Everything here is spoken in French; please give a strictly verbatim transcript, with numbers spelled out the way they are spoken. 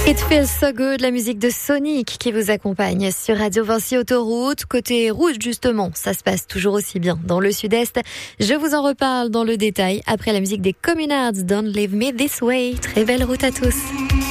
It Feels So Good, la musique de Sonic qui vous accompagne sur Radio Vinci Autoroute. Côté rouge, justement, ça se passe toujours aussi bien dans le sud-est. Je vous en reparle dans le détail après la musique des Communards, Don't Leave Me This Way. Très belle route à tous.